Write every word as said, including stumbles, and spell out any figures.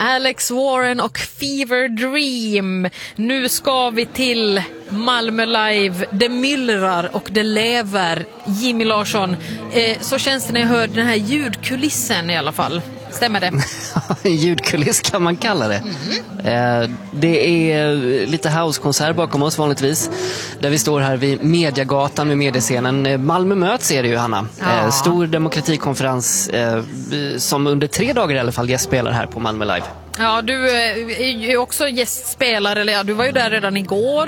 Alex Warren och Fever Dream. Nu ska vi till Malmö Live. Det myllrar och det lever. Jimmy Larsson, eh, så känns det när jag hör den här ljudkulissen i alla fall. Stämmer det? Ljudkuliss kan man kalla det. Mm. Eh, det är lite housekonsert bakom oss vanligtvis. Där vi står här vid Mediagatan med mediescenen. Malmö möts är det ju, Hanna. Ja. Eh, stor demokratikonferens eh, som under tre dagar i alla fall gästspelar här på Malmö Live. Ja, du är ju också gästspelare. Eller ja, du var ju där redan igår.